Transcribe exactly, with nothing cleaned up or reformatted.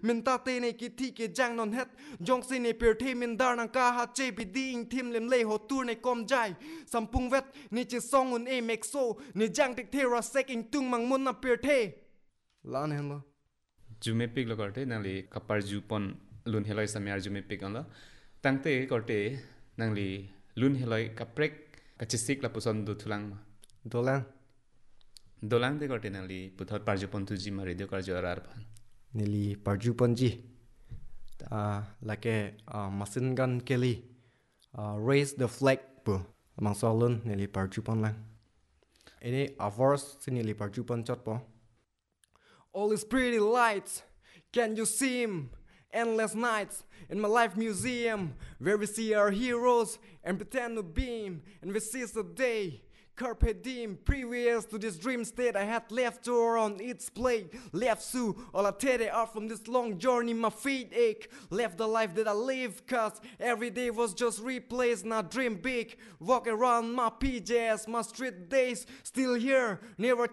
Min ta te ne ki thi ke jang non het Jong si ne per the min dar nang ka ha che bi di ing thim lem le ho tur ne kom jai Sampung vet ni chi song un e mek so Ni jang tek the ra sek ing tung mang mun na per the Lan hen lo Jume pig lo korte nangli kapar jupon lun heloi samyar jume pig on lo Tangte korte nangli lun heloi kaprek kachisik la puson do thulang ma Dolang Dolang de korte nangli puthot parjupon tu ji ma radio karjo arar pan Nili parjupon ji uh, Like a machine gun Kelly uh, Raise the flag po Amang solun nili parjupon lang Ini avars si nili parjupon chot po All is pretty lights Can you see him? Endless nights in my life museum Where we see our heroes and pretend to beam And we seize the day Carpe diem, previous to this dream state I had left or on its plate Left Sue, all I tear it out from this long journey My feet ache, left the life that I live Cause every day was just replaced Now dream big, walk around my P Js My street days, still here Never